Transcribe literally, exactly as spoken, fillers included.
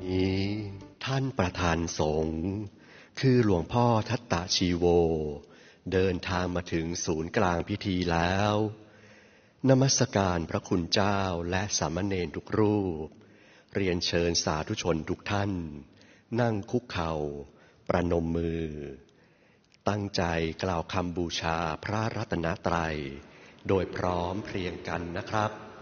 นี้ท่านประธานสงฆ์คือหลวงพ่อทัตตชีโวเดินทางมาถึงศูนย์กลางพิธีแล้วนมัสการพระคุณเจ้าและสามเณรทุกรูปเรียนเชิญสาธุชนทุกท่านนั่งคุกเข่าประนมมือตั้งใจกล่าวคำบูชาพระรัตนตรัยโดยพร้อมเพรียงกันนะครับ